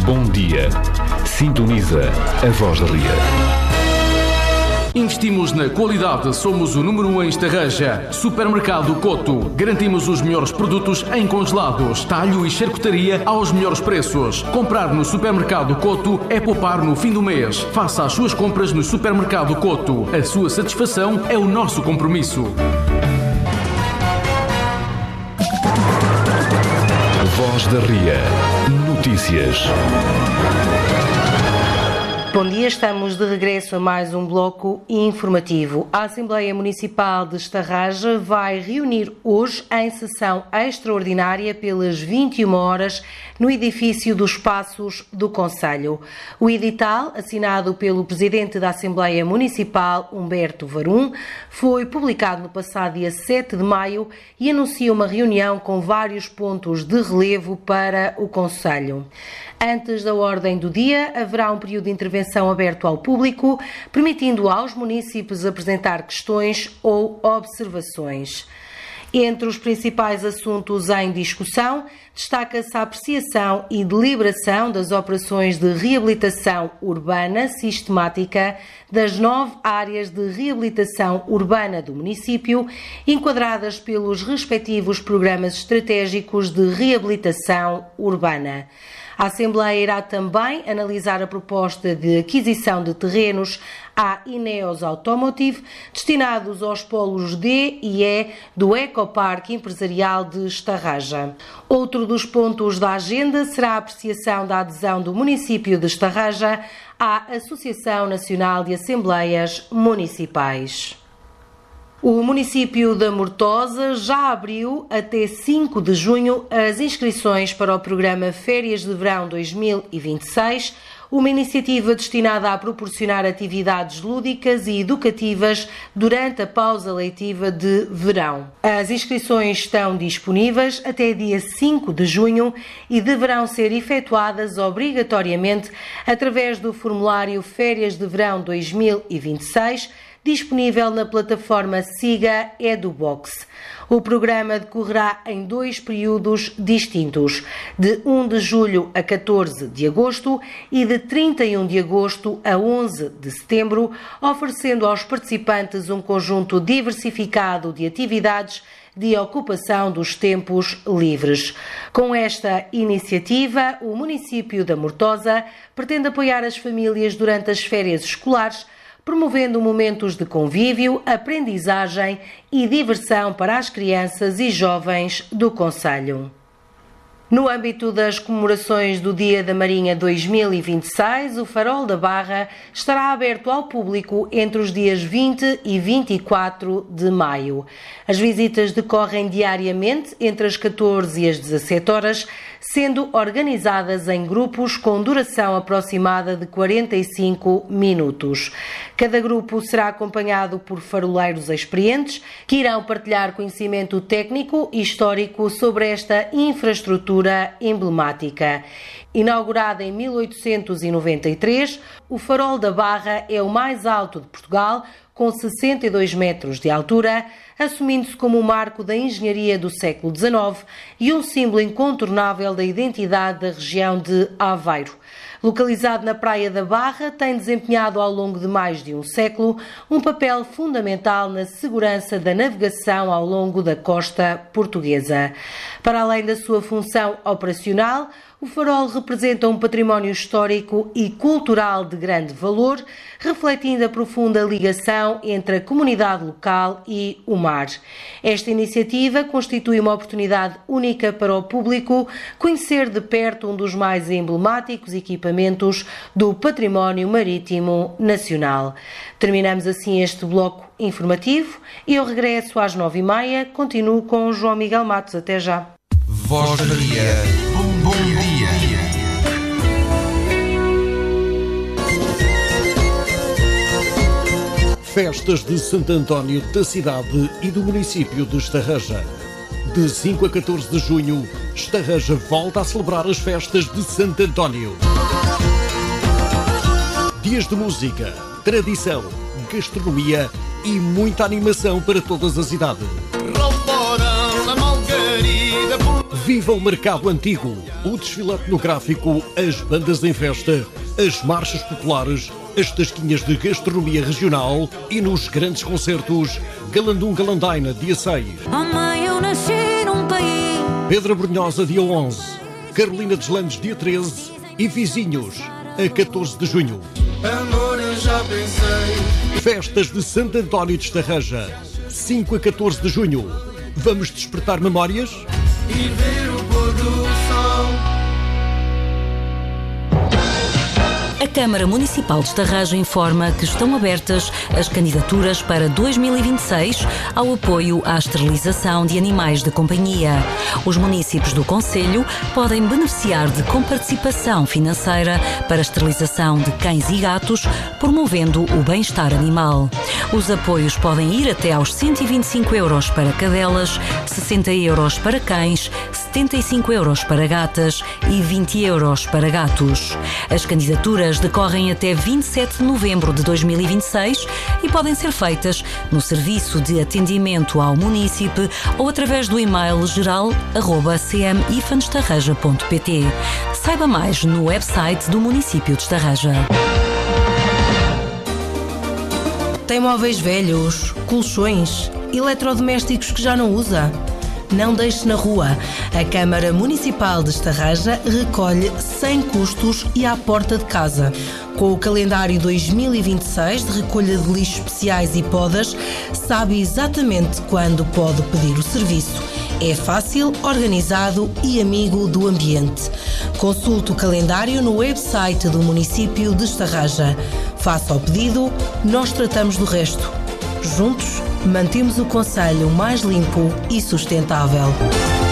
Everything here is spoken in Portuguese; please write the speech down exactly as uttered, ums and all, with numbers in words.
Bom dia. Sintoniza a Voz da Ria. Investimos na qualidade, somos o número um em Estarreja. Supermercado Coto. Garantimos os melhores produtos em congelados, talho e charcutaria aos melhores preços. Comprar no Supermercado Coto é poupar no fim do mês. Faça as suas compras no Supermercado Coto. A sua satisfação é o nosso compromisso. Voz da Ria. Notícias. Bom dia, estamos de regresso a mais um bloco informativo. A Assembleia Municipal de Estarreja vai reunir hoje em sessão extraordinária pelas vinte e uma horas no edifício dos Passos do Concelho. O edital, assinado pelo Presidente da Assembleia Municipal, Humberto Varum, foi publicado no passado dia sete de maio e anuncia uma reunião com vários pontos de relevo para o Concelho. Antes da ordem do dia, haverá um período de intervenção aberto ao público, permitindo aos munícipes apresentar questões ou observações. Entre os principais assuntos em discussão, destaca-se a apreciação e deliberação das operações de reabilitação urbana sistemática das nove áreas de reabilitação urbana do município, enquadradas pelos respectivos programas estratégicos de reabilitação urbana. A Assembleia irá também analisar a proposta de aquisição de terrenos à Ineos Automotive, destinados aos polos D e E do Ecoparque Empresarial de Estarreja. Outro dos pontos da agenda será a apreciação da adesão do município de Estarreja à Associação Nacional de Assembleias Municipais. O município da Mortosa já abriu até cinco de junho as inscrições para o programa Férias de Verão dois mil e vinte e seis, uma iniciativa destinada a proporcionar atividades lúdicas e educativas durante a pausa leitiva de verão. As inscrições estão disponíveis até dia cinco de junho e deverão ser efetuadas obrigatoriamente através do formulário Férias de Verão dois mil e vinte e seis, disponível na plataforma Siga EduBox. O programa decorrerá em dois períodos distintos, de um de julho a catorze de agosto e de trinta e um de agosto a onze de setembro, oferecendo aos participantes um conjunto diversificado de atividades de ocupação dos tempos livres. Com esta iniciativa, o município da Mortosa pretende apoiar as famílias durante as férias escolares, promovendo momentos de convívio, aprendizagem e diversão para as crianças e jovens do concelho. No âmbito das comemorações do Dia da Marinha dois mil e vinte e seis, o Farol da Barra estará aberto ao público entre os dias vinte e vinte e quatro de maio. As visitas decorrem diariamente entre as catorze e as dezassete horas, sendo organizadas em grupos com duração aproximada de quarenta e cinco minutos. Cada grupo será acompanhado por faroleiros experientes que irão partilhar conhecimento técnico e histórico sobre esta infraestrutura emblemática. Inaugurada em mil oitocentos e noventa e três, o Farol da Barra é o mais alto de Portugal, com sessenta e dois metros de altura, assumindo-se como um marco da engenharia do século dezenove e um símbolo incontornável da identidade da região de Aveiro. Localizado na Praia da Barra, tem desempenhado ao longo de mais de um século um papel fundamental na segurança da navegação ao longo da costa portuguesa. Para além da sua função operacional, o farol representa um património histórico e cultural de grande valor, refletindo a profunda ligação entre a comunidade local e o mar. Esta iniciativa constitui uma oportunidade única para o público conhecer de perto um dos mais emblemáticos equipamentos do património marítimo nacional. Terminamos assim este bloco informativo e eu regresso às nove e meia. Continuo com o João Miguel Matos. Até já. Voz da Ria. Bom, bom dia. Festas de Santo António da cidade e do município de Estarreja. De cinco a catorze de junho, Estarreja volta a celebrar as festas de Santo António. Dias de música, tradição, gastronomia e muita animação para todas as idades. Viva o mercado antigo, o desfile etnográfico, as bandas em festa, as marchas populares, as tasquinhas de gastronomia regional e nos grandes concertos Galandum Galandaina, dia seis. Oh mãe, eu nasci num país. Pedra Brunhosa, dia onze. Carolina dos Landes, dia treze. E Vizinhos, a catorze de junho. Amor, eu já pensei. Festas de Santo António de Estarreja, cinco a catorze de junho. Vamos despertar memórias? Ir ver o pôr do sol. A Câmara Municipal de Estarreja informa que estão abertas as candidaturas para dois mil e vinte e seis ao apoio à esterilização de animais de companhia. Os municípios do concelho podem beneficiar de comparticipação financeira para a esterilização de cães e gatos, promovendo o bem-estar animal. Os apoios podem ir até aos cento e vinte e cinco euros para cadelas, sessenta euros para cães, setenta e cinco euros para gatas e vinte euros para gatos. As candidaturas decorrem até vinte e sete de novembro de dois mil e vinte e seis e podem ser feitas no Serviço de Atendimento ao Munícipe ou através do e-mail geral arroba c m ifan estarreja ponto p t. Saiba mais no website do município de Estarreja. Tem móveis velhos, colchões, eletrodomésticos que já não usa? Não deixe na rua. A Câmara Municipal de Estarreja recolhe sem custos e à porta de casa. Com o calendário dois mil e vinte e seis de recolha de lixos especiais e podas, sabe exatamente quando pode pedir o serviço. É fácil, organizado e amigo do ambiente. Consulte o calendário no website do município de Estarreja. Faça o pedido, nós tratamos do resto. Juntos, mantemos o concelho mais limpo e sustentável.